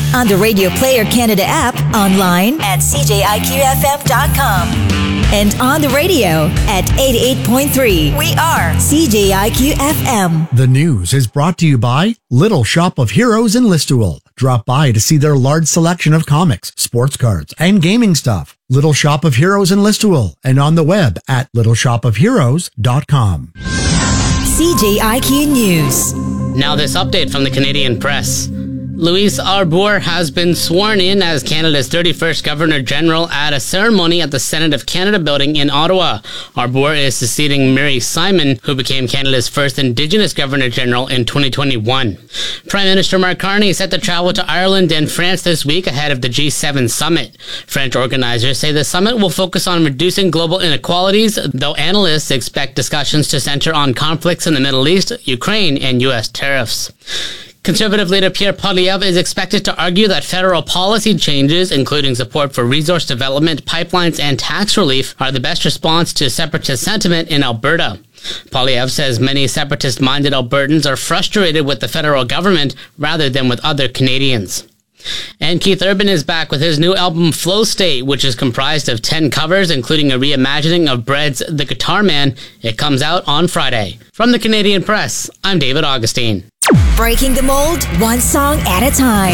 on the Radio Player Canada app, online at cjiqfm.com, and on the radio at 88.3. We are CJIQ FM. The news is brought to you by Little Shop of Heroes in Listowel. Drop by to see their large selection of comics, sports cards, and gaming stuff. Little Shop of Heroes in Listowel, and on the web at littleshopofheroes.com. CJIQ News. Now this update from the Canadian Press. Louise Arbour has been sworn in as Canada's 31st Governor-General at a ceremony at the Senate of Canada building in Ottawa. Arbour is succeeding Mary Simon, who became Canada's first Indigenous Governor-General in 2021. Prime Minister Mark Carney is set to travel to Ireland and France this week ahead of the G7 summit. French organizers say the summit will focus on reducing global inequalities, though analysts expect discussions to center on conflicts in the Middle East, Ukraine, and U.S. tariffs. Conservative leader Pierre Poilievre is expected to argue that federal policy changes, including support for resource development, pipelines, and tax relief, are the best response to separatist sentiment in Alberta. Poilievre says many separatist-minded Albertans are frustrated with the federal government rather than with other Canadians. And Keith Urban is back with his new album Flow State, which is comprised of 10 covers, including a reimagining of Bread's The Guitar Man. It comes out on Friday. From the Canadian Press, I'm David Augustine. Breaking the mold, one song at a time.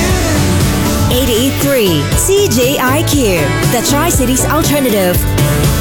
88.3 CJIQ, the Tri-Cities Alternative.